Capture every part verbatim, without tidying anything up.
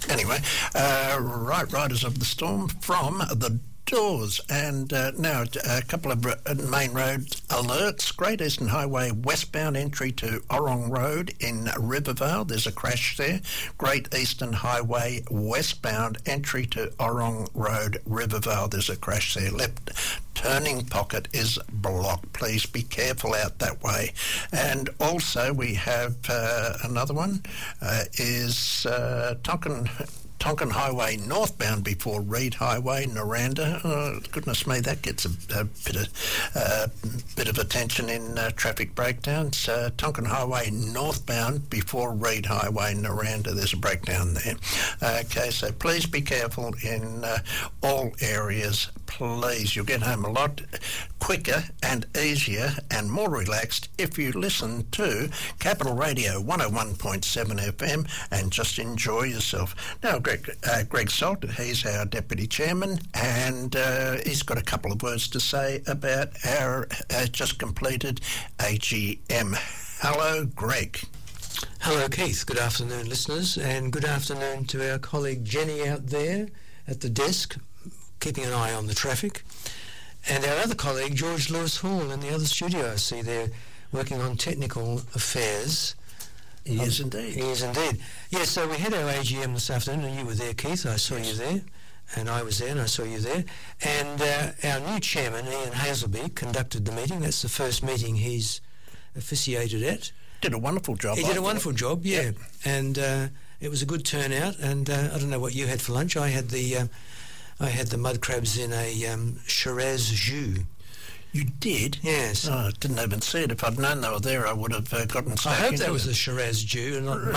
Anyway, uh, right, Riders of the Storm from the Doors. And uh, now a couple of main road alerts. Great Eastern Highway westbound entry to Orrong Road in Rivervale. There's a crash there. Great Eastern Highway westbound entry to Orrong Road, Rivervale. There's a crash there. Left turning pocket is blocked. Please be careful out that way. And also we have uh, another one uh, is uh, Tonkin Tonkin Highway northbound before Reed Highway, Noranda. Oh, goodness me, that gets a, a bit of uh, bit of attention in uh, traffic breakdowns. Uh, Tonkin Highway northbound before Reed Highway, Noranda. There's a breakdown there. Okay, so please be careful in uh, all areas. Please, you'll get home a lot quicker and easier and more relaxed if you listen to Capital Radio one oh one point seven F M and just enjoy yourself. Now, Greg, uh, Greg Salt, he's our Deputy Chairman, and uh, he's got a couple of words to say about our uh, just completed A G M. Hello, Greg. Hello, Keith. Good afternoon, listeners, and good afternoon to our colleague Jenny out there at the desk, keeping an eye on the traffic, and our other colleague George Lewis Hall in the other studio. I see they're working on technical affairs. He is indeed. He is indeed. Yes, so we had our A G M this afternoon, and you were there, Keith. I saw yes. you there, and I was there, and I saw you there. And uh, our new chairman, Ian Hazelby, conducted the meeting. That's the first meeting he's officiated at. Did a wonderful job. He I did a thought. wonderful job, yeah. Yep. And uh, it was a good turnout. And uh, I don't know what you had for lunch. I had the uh, I had the mud crabs in a um, Shiraz jus. You did? Yes. Oh, I didn't even see it. If I'd known they were there, I would have uh, gotten stuck I hope into that was it. a Shiraz jus and not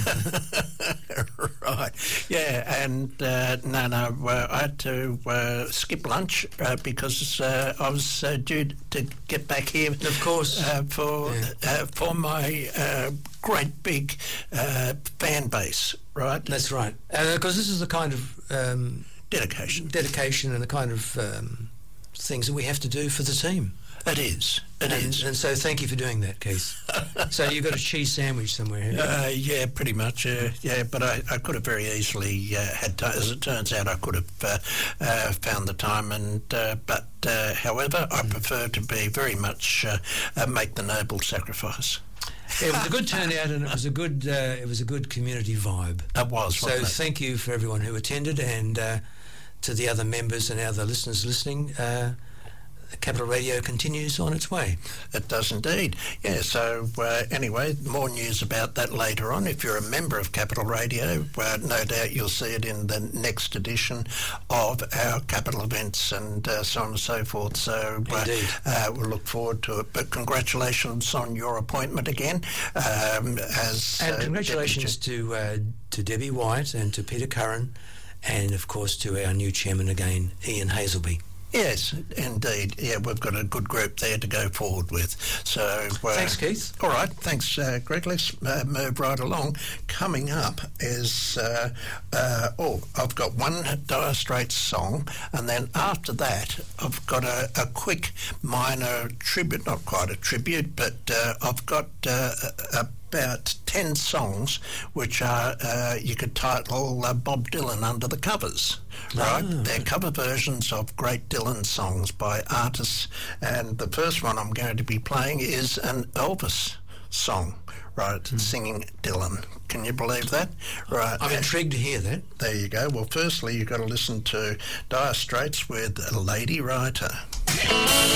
Right. Yeah, and uh, no, no, uh, I had to uh, skip lunch uh, because uh, I was uh, due to get back here. Of course. Uh, for Yeah. uh, for my uh, great big uh, fan base, right? That's right. Because uh, this is the kind of um, dedication, dedication, and the kind of um, things that we have to do for the team. It is. It and, is. And so thank you for doing that, Keith. So you've got a cheese sandwich somewhere, have you? Uh, yeah, pretty much. Uh, yeah, but I, I could have very easily uh, had time. As it turns out, I could have uh, uh, found the time. And uh, but uh, however, I prefer to be very much uh, uh, make the noble sacrifice. It was a good turnout, and it was a good uh, it was a good community vibe. It was. So wasn't it? thank you for everyone who attended, and uh, to the other members and other listeners listening. Uh, Capital Radio continues on its way. It does indeed. Yeah, so uh, anyway, more news about that later on. If you're a member of Capital Radio, uh, no doubt you'll see it in the next edition of our Capital events and uh, so on and so forth. So uh, uh, we'll look forward to it. But congratulations on your appointment again. Um, as And uh, congratulations to, uh, to Debbie White and to Peter Curran, and of course to our new chairman again, Ian Hazelby. Yes, indeed. Yeah, we've got a good group there to go forward with. So uh, thanks, Keith. All right, thanks, uh, Greg. Let's uh, move right along. Coming up is uh, uh, oh, I've got one Dire Straits song, and then after that, I've got a, a quick minor tribute. Not quite a tribute, but uh, I've got uh, a. about ten songs which are uh, you could title uh, Bob Dylan under the covers, right? Oh. They're cover versions of great Dylan songs by artists, and the first one I'm going to be playing is an Elvis song, right? Mm. Singing Dylan. Can you believe that? Right. I'm intrigued to hear that. There you go. Well, firstly, you've got to listen to Dire Straits with Lady Writer.